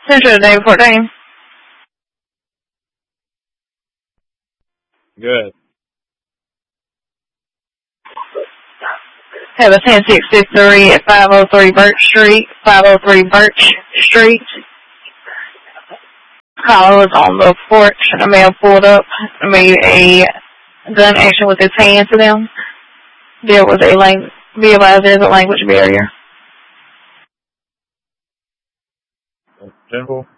Central David 14. Good. Have a 10653 at 503 Birch Street. 503 Birch Street. Caller was on the porch. A male pulled up, made a gun action with his hand to them. There was be advised there's a language barrier. Simple.